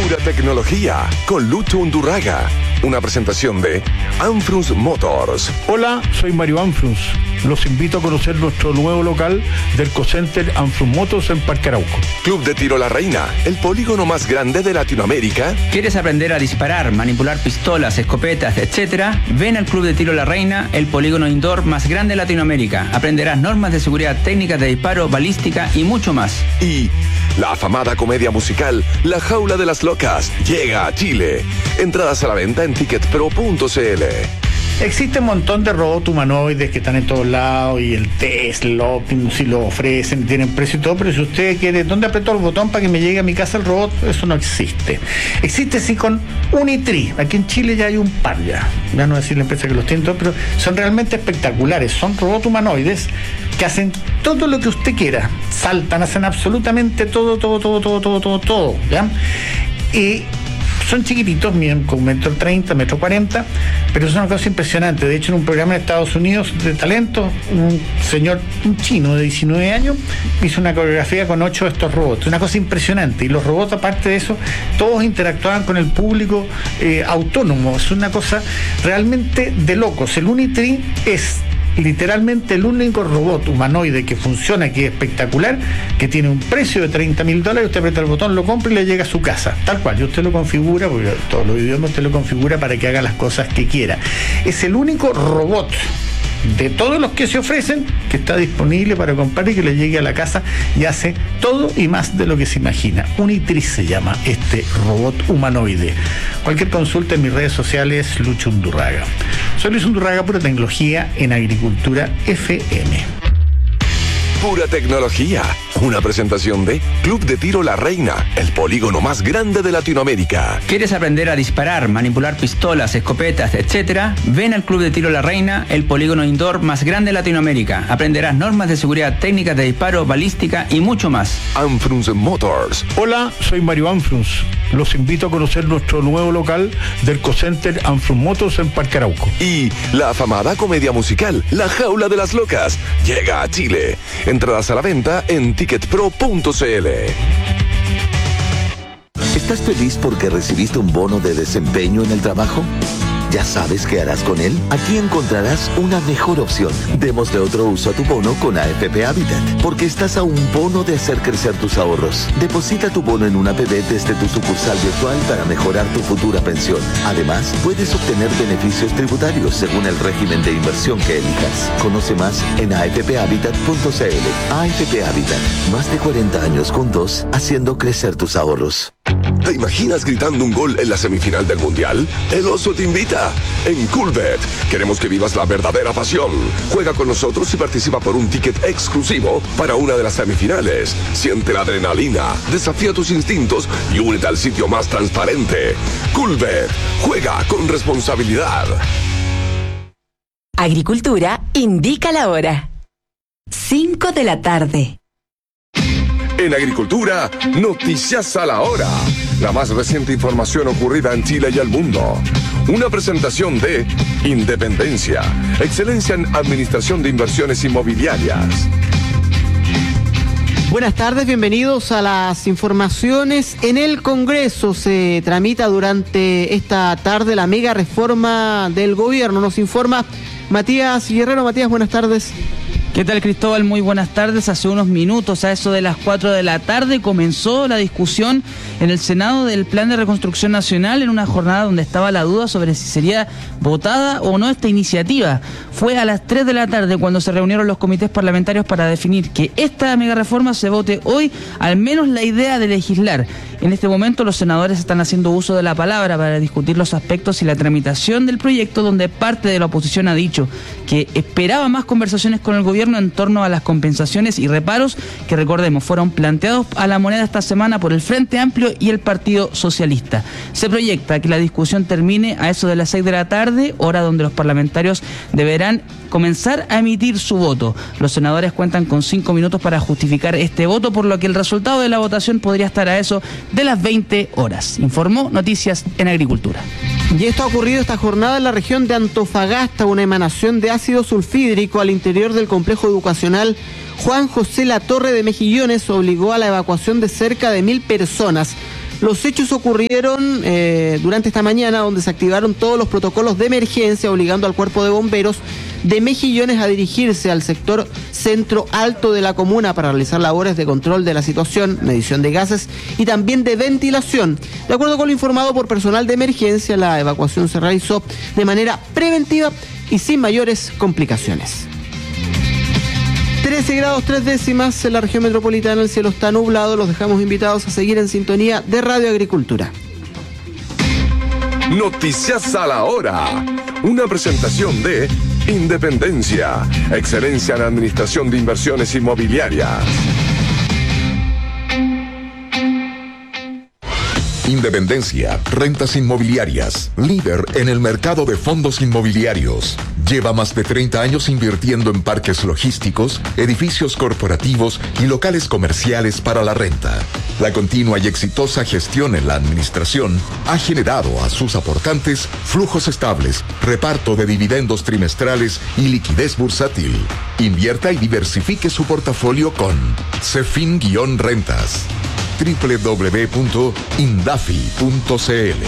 Pura tecnología con Lucho Undurraga. Una presentación de Anfrus Motors. Hola, soy Mario Anfrus. Los invito a conocer nuestro nuevo local del Cocenter Anfrus Motors en Parque Arauco. Club de Tiro La Reina, el polígono más grande de Latinoamérica. ¿Quieres aprender a disparar, manipular pistolas, escopetas, etcétera? Ven al Club de Tiro La Reina, el polígono indoor más grande de Latinoamérica. Aprenderás normas de seguridad, técnicas de disparo, balística y mucho más. Y la afamada comedia musical La Jaula de las Locas llega a Chile. Entradas a la venta en ticketpro.cl. Existe un montón de robots humanoides que están en todos lados, y el Tesla, Optimus, y lo ofrecen, tienen precio y todo, pero si usted quiere, ¿dónde apretó el botón para que me llegue a mi casa el robot? Eso no existe. Existe sí con Unitree. Aquí en Chile ya hay un par ya no voy a decir la empresa que los tiene todos, pero son realmente espectaculares. Son robots humanoides que hacen todo lo que usted quiera. Saltan, hacen absolutamente todo, ¿ya? Y son chiquititos, miden con 1,30 m, 1,40 m, pero es una cosa impresionante. De hecho, en un programa en Estados Unidos de talento, un chino de 19 años, hizo una coreografía con 8 de estos robots. Una cosa impresionante. Y los robots, aparte de eso, todos interactuaban con el público autónomo. Es una cosa realmente de locos. El Unitree es literalmente el único robot humanoide que funciona, que es espectacular, que tiene un precio de $30,000. Usted aprieta el botón, lo compra y le llega a su casa, tal cual. Y usted lo configura, porque todos los idiomas usted lo configura para que haga las cosas que quiera. Es el único robot de todos los que se ofrecen que está disponible para comprar y que le llegue a la casa, y hace todo y más de lo que se imagina. Unitree se llama este robot humanoide. Cualquier consulta en mis redes sociales, Lucho Undurraga. Soy Luis Undurraga, Pura Tecnología en Agricultura FM. Pura tecnología. Una presentación de Club de Tiro La Reina, el polígono más grande de Latinoamérica. ¿Quieres aprender a disparar, manipular pistolas, escopetas, etcétera? Ven al Club de Tiro La Reina, el polígono indoor más grande de Latinoamérica. Aprenderás normas de seguridad, técnicas de disparo, balística y mucho más. Anfrus Motors. Hola, soy Mario Anfrus. Los invito a conocer nuestro nuevo local del Cocenter Anfrus Motors en Parque Arauco. Y la afamada comedia musical La Jaula de las Locas llega a Chile. Entradas a la venta en ticketpro.cl. ¿Estás feliz porque recibiste un bono de desempeño en el trabajo? ¿Ya sabes qué harás con él? Aquí encontrarás una mejor opción. Démosle otro uso a tu bono con AFP Habitat, porque estás a un bono de hacer crecer tus ahorros. Deposita tu bono en una APB desde tu sucursal virtual para mejorar tu futura pensión. Además, puedes obtener beneficios tributarios según el régimen de inversión que elijas. Conoce más en afphabitat.cl. AFP Habitat, más de 40 años juntos, haciendo crecer tus ahorros. ¿Te imaginas gritando un gol en la semifinal del Mundial? El Oso te invita. En Coolbet queremos que vivas la verdadera pasión. Juega con nosotros y participa por un ticket exclusivo para una de las semifinales. Siente la adrenalina, desafía tus instintos y únete al sitio más transparente. Coolbet, juega con responsabilidad. Agricultura indica la hora. 5 de la tarde. En Agricultura, noticias a la hora. La más reciente información ocurrida en Chile y el mundo. Una presentación de Independencia, excelencia en administración de inversiones inmobiliarias. Buenas tardes, bienvenidos a las informaciones. En el Congreso se tramita durante esta tarde la mega reforma del gobierno. Nos informa Matías Guerrero. Matías, buenas tardes. ¿Qué tal, Cristóbal? Muy buenas tardes. Hace unos minutos, a eso de las 4 de la tarde, comenzó la discusión en el Senado del Plan de Reconstrucción Nacional, en una jornada donde estaba la duda sobre si sería votada o no esta iniciativa. Fue a las 3 de la tarde cuando se reunieron los comités parlamentarios para definir que esta mega reforma se vote hoy, al menos la idea de legislar. En este momento los senadores están haciendo uso de la palabra para discutir los aspectos y la tramitación del proyecto, donde parte de la oposición ha dicho que esperaba más conversaciones con el gobierno en torno a las compensaciones y reparos que, recordemos, fueron planteados a la moneda esta semana por el Frente Amplio y el Partido Socialista. Se proyecta que la discusión termine a eso de las 6 de la tarde, hora donde los parlamentarios deberán comenzar a emitir su voto. Los senadores cuentan con 5 minutos para justificar este voto, por lo que el resultado de la votación podría estar a eso de las 20 horas. Informó Noticias en Agricultura. Y esto ha ocurrido esta jornada en la región de Antofagasta, una emanación de ácido sulfídrico al interior del complejo educacional Juan José Latorre de Mejillones obligó a la evacuación de cerca de 1.000 personas. Los hechos ocurrieron durante esta mañana, donde se activaron todos los protocolos de emergencia, obligando al cuerpo de bomberos de Mejillones a dirigirse al sector centro alto de la comuna para realizar labores de control de la situación, medición de gases y también de ventilación. De acuerdo con lo informado por personal de emergencia, la evacuación se realizó de manera preventiva y sin mayores complicaciones. 13 grados 3 décimas en la región metropolitana, el cielo está nublado. Los dejamos invitados a seguir en sintonía de Radio Agricultura. Noticias a la hora. Una presentación de Independencia, excelencia en administración de inversiones inmobiliarias. Independencia, rentas inmobiliarias, líder en el mercado de fondos inmobiliarios. Lleva más de 30 años invirtiendo en parques logísticos, edificios corporativos y locales comerciales para la renta. La continua y exitosa gestión en la administración ha generado a sus aportantes flujos estables, reparto de dividendos trimestrales y liquidez bursátil. Invierta y diversifique su portafolio con Cefin-Rentas. www.indafi.cl.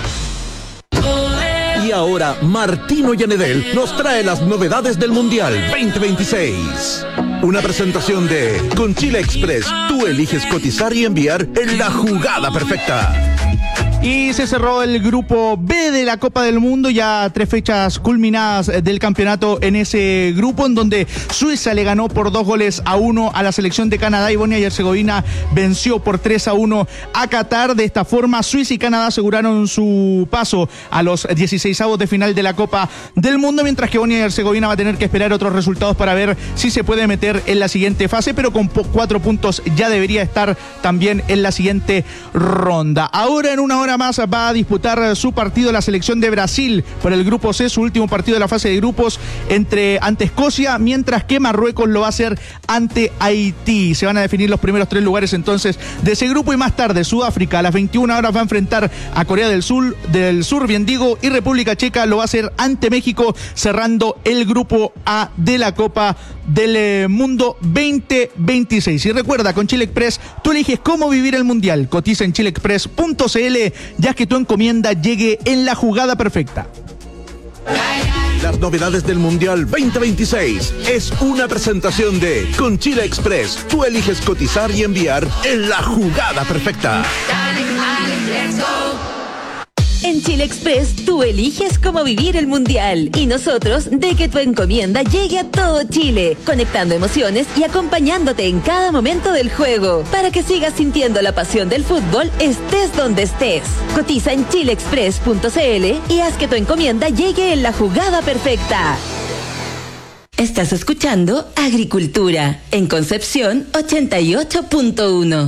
Y ahora Martino Yanedel nos trae las novedades del Mundial 2026. Una presentación de Con Chile Express, tú eliges cotizar y enviar en la jugada perfecta. Y se cerró el grupo B de la Copa del Mundo, ya 3 fechas culminadas del campeonato en ese grupo, en donde Suiza le ganó por 2-1 a la selección de Canadá y Bosnia y Herzegovina venció por 3-1 a Qatar. De esta forma, Suiza y Canadá aseguraron su paso a los 16avos de final de la Copa del Mundo, mientras que Bosnia y Herzegovina va a tener que esperar otros resultados para ver si se puede meter en la siguiente fase, pero con 4 puntos ya debería estar también en la siguiente ronda. Ahora, en una hora más, va a disputar su partido la selección de Brasil por el grupo C, su último partido de la fase de grupos ante Escocia, mientras que Marruecos lo va a hacer ante Haití. Se van a definir los primeros 3 lugares entonces de ese grupo, y más tarde Sudáfrica a las 21 horas va a enfrentar a Corea del Sur, bien digo, y República Checa lo va a hacer ante México, cerrando el grupo A de la Copa del Mundo 2026. Y recuerda, con Chile Express tú eliges cómo vivir el Mundial. Cotiza en chileexpress.cl, ya que tu encomienda llegue en la jugada perfecta. Las novedades del Mundial 2026 es una presentación de Con Chile Express, tú eliges cotizar y enviar en la jugada perfecta. En Chile Express, tú eliges cómo vivir el Mundial y nosotros de que tu encomienda llegue a todo Chile, conectando emociones y acompañándote en cada momento del juego, para que sigas sintiendo la pasión del fútbol estés donde estés. Cotiza en chileexpress.cl y haz que tu encomienda llegue en la jugada perfecta. Estás escuchando Agricultura, en Concepción 88.1.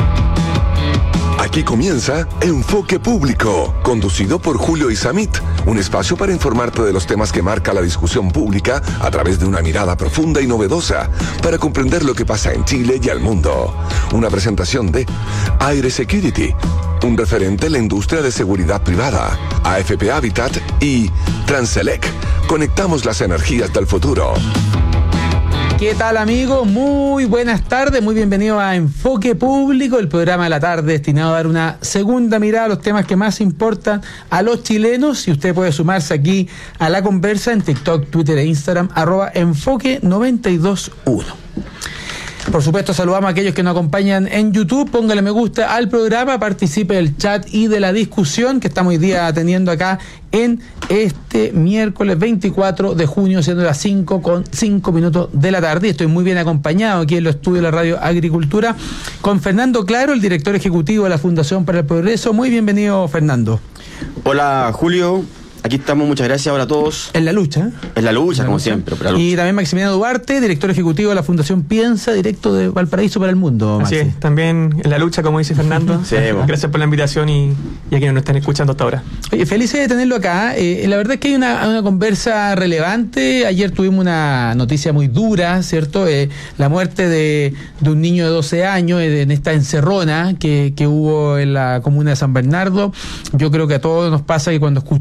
Aquí comienza Enfoque Público, conducido por Julio Isamit, un espacio para informarte de los temas que marca la discusión pública a través de una mirada profunda y novedosa para comprender lo que pasa en Chile y al mundo. Una presentación de Aire Security, un referente en la industria de seguridad privada, AFP Habitat y Transelec. Conectamos las energías del futuro. ¿Qué tal, amigos? Muy buenas tardes, muy bienvenidos a Enfoque Público, el programa de la tarde destinado a dar una segunda mirada a los temas que más importan a los chilenos. Y usted puede sumarse aquí a la conversa en TikTok, Twitter e Instagram, @enfoque921. Por supuesto, saludamos a aquellos que nos acompañan en YouTube. Póngale me gusta al programa, participe del chat y de la discusión que estamos hoy día teniendo acá en este miércoles 24 de junio, siendo las 5:05 de la tarde. Estoy muy bien acompañado aquí en los estudios de la Radio Agricultura con Fernando Claro, el director ejecutivo de la Fundación para el Progreso. Muy bienvenido, Fernando. Hola, Julio. Aquí estamos, muchas gracias ahora a todos. En la lucha. En la lucha, como siempre. Y también Maximiliano Duarte, director ejecutivo de la Fundación Piensa, directo de Valparaíso para el Mundo. Maxi. Así es, también en la lucha, como dice Fernando. Sí, gracias por la invitación y a quienes nos están escuchando hasta ahora. Oye, felices de tenerlo acá. La verdad es que hay una conversa relevante. Ayer tuvimos una noticia muy dura, ¿cierto? La muerte de un niño de 12 años en esta encerrona que hubo en la comuna de San Bernardo. Yo creo que a todos nos pasa que cuando escuchamos la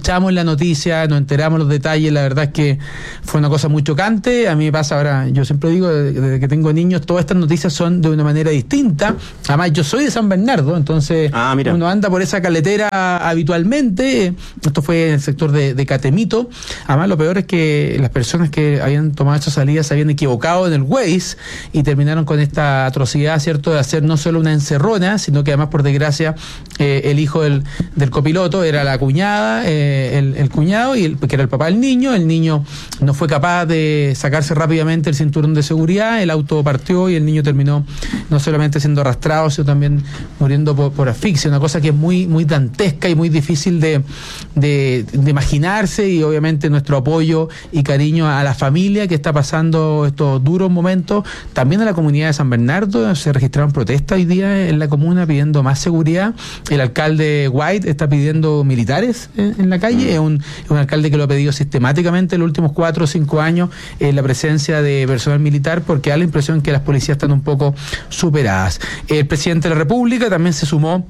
noticia, nos enteramos los detalles, la verdad es que fue una cosa muy chocante. A mí me pasa ahora, yo siempre digo, desde que tengo niños, todas estas noticias son de una manera distinta. Además, yo soy de San Bernardo, entonces uno anda por esa carretera habitualmente. Esto fue en el sector de Catemito. Además, lo peor es que las personas que habían tomado esa salida se habían equivocado en el Waze y terminaron con esta atrocidad, ¿cierto?, de hacer no solo una encerrona, sino que además, por desgracia, el hijo del copiloto era la cuñada, el cuñado, que era el papá del niño. El niño no fue capaz de sacarse rápidamente el cinturón de seguridad, el auto partió y el niño terminó no solamente siendo arrastrado, sino también muriendo por asfixia, una cosa que es muy, muy dantesca y muy difícil de imaginarse. Y obviamente nuestro apoyo y cariño a la familia que está pasando estos duros momentos, también a la comunidad de San Bernardo. Se registraron protestas hoy día en la comuna pidiendo más seguridad. El alcalde White está pidiendo militares en la calle. Es un alcalde que lo ha pedido sistemáticamente en los últimos 4 o 5 años, la presencia de personal militar, porque da la impresión que las policías están un poco superadas. El presidente de la República también se sumó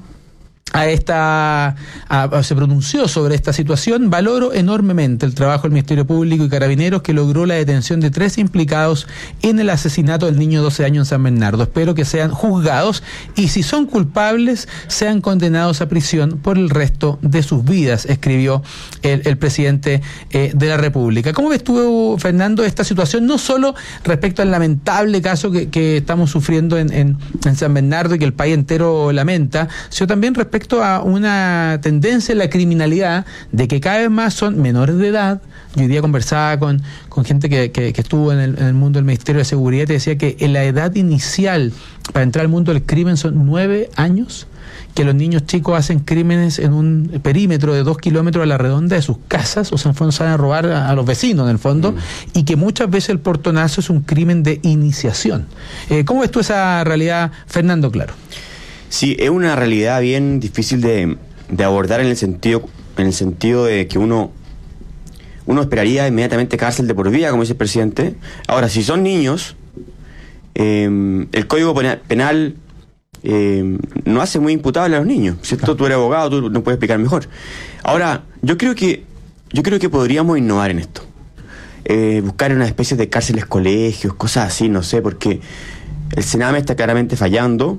se pronunció sobre esta situación. Valoro enormemente el trabajo del Ministerio Público y Carabineros, que logró la detención de 3 implicados en el asesinato del niño de 12 años en San Bernardo. Espero que sean juzgados y, si son culpables, sean condenados a prisión por el resto de sus vidas, escribió el presidente de la República. ¿Cómo ves tú, Fernando, esta situación, no solo respecto al lamentable caso que estamos sufriendo en San Bernardo y que el país entero lamenta, sino también respecto a una tendencia en la criminalidad de que cada vez más son menores de edad? Yo hoy día conversaba con gente que estuvo en el mundo del Ministerio de Seguridad y te decía que la edad inicial para entrar al mundo del crimen son 9 años, que los niños chicos hacen crímenes en un perímetro de 2 kilómetros a la redonda de sus casas, o sea, en el fondo salen a robar a los vecinos, en el fondo, y que muchas veces el portonazo es un crimen de iniciación. ¿Cómo ves tú esa realidad, Fernando Claro? Sí, es una realidad bien difícil de abordar en el sentido de que uno esperaría inmediatamente cárcel de por vida, como dice el presidente. Ahora, si son niños, el Código Penal no hace muy imputable a los niños, ¿cierto? Tú eres abogado, tú nos puedes explicar mejor. Ahora, yo creo que podríamos innovar en esto. Buscar una especie de cárceles, colegios, cosas así, no sé, porque el Sename está claramente fallando.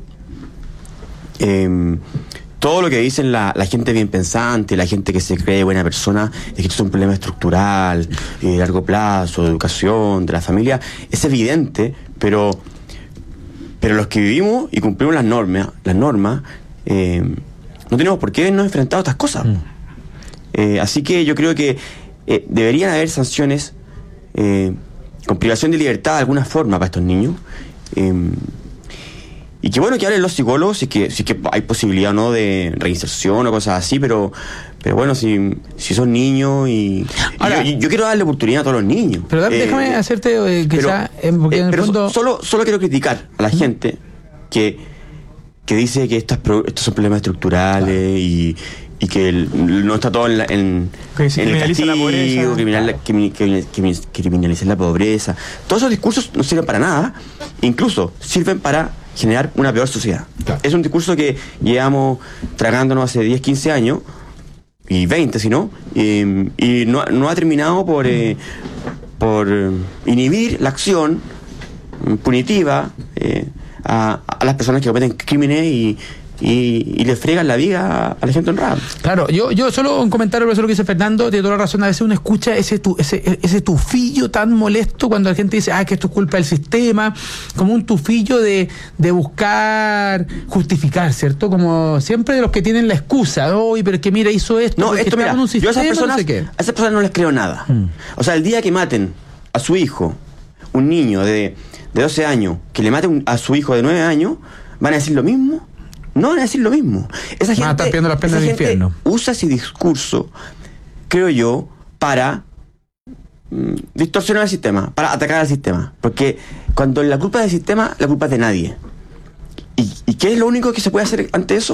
Todo lo que dicen la gente bien pensante, la gente que se cree buena persona, es que esto es un problema estructural, de largo plazo, de educación, de la familia, es evidente, pero los que vivimos y cumplimos las normas, no tenemos por qué vernos enfrentados a estas cosas. Así que yo creo que deberían haber sanciones con privación de libertad de alguna forma para estos niños. Y que bueno, que hablen los psicólogos si es que hay posibilidad o no de reinserción o cosas así, pero bueno, si son niños y yo quiero darle oportunidad a todos los niños. Pero déjame hacerte porque en el fondo... solo quiero criticar a la gente que dice que estos son problemas estructurales y que no está todo en el castigo, criminalizar la pobreza. Todos esos discursos no sirven para nada, incluso sirven para generar una peor sociedad. Claro. Es un discurso que llevamos tragándonos hace 10, 15 años, y 20 si no, y no ha terminado por inhibir la acción punitiva a las personas que cometen crímenes y le fregan la vida a la gente honrada. Claro, yo solo un comentario sobre lo que dice Fernando, tiene toda la razón. A veces uno escucha ese tufillo tan molesto cuando la gente dice que esto es culpa del sistema, como un tufillo de buscar justificar, ¿cierto? Como siempre de los que tienen la excusa, pero es que mira, hizo esto. No, esto mira, un sistema, yo a esas personas no les creo nada. O sea, el día que maten a su hijo, un niño de 12 años, que le maten a su hijo de 9 años, ¿van a decir lo mismo? No van a decir lo mismo. Esa gente usa ese discurso, creo yo, para distorsionar el sistema, para atacar al sistema. Porque cuando la culpa es del sistema, la culpa es de nadie. ¿Y qué es lo único que se puede hacer ante eso?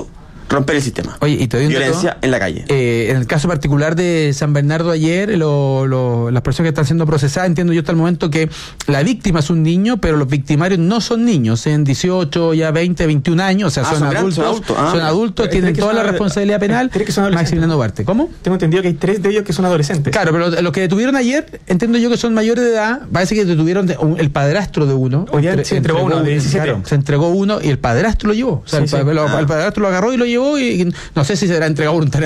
romper el sistema. Oye, y te doy un violencia dato. En la calle. En el caso particular de San Bernardo ayer, las personas que están siendo procesadas, entiendo yo hasta el momento que la víctima es un niño, pero los victimarios no son niños, en 18, ya 20, 21 años, o sea, son adultos, son adultos, tienen toda la responsabilidad penal. ¿Crees que son adolescentes? Maximiliano Barte. ¿Cómo? Tengo entendido que hay 3 de ellos que son adolescentes. Claro, pero los que detuvieron ayer, entiendo yo que son mayores de edad, parece que detuvieron el padrastro de uno. Hoy día se entregó uno de 17. Claro, se entregó uno y el padrastro lo llevó. O sea, Sí, el padrastro lo agarró y lo llevó y no sé si será entregado voluntariamente